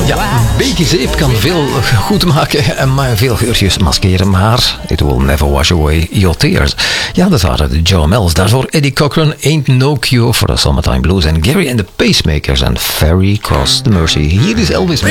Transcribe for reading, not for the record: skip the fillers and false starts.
Ja, een beetje zeep kan veel goed maken en maar veel geurtjes maskeren, maar it will never wash away your tears. Ja, dat waren de Joe Mills. Daarvoor Eddie Cochran, Ain't No Cure for the Summertime Blues en Gary and the Pacemakers en Ferry Cross the Mercy. Hier is Elvis.